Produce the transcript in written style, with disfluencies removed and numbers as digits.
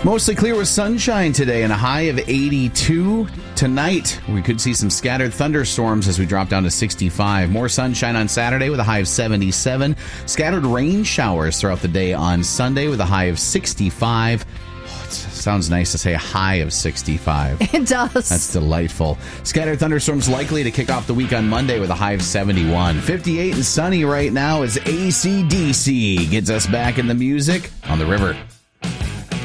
Mostly clear with sunshine today and a high of 82. Tonight, we could see some scattered thunderstorms as we drop down to 65. More sunshine on Saturday with a high of 77. Scattered rain showers throughout the day on Sunday with a high of 65. Oh, it sounds nice to say a high of 65. It does. That's delightful. Scattered thunderstorms likely to kick off the week on Monday with a high of 71. 58 and sunny right now as AC/DC gets us back in the music on the river.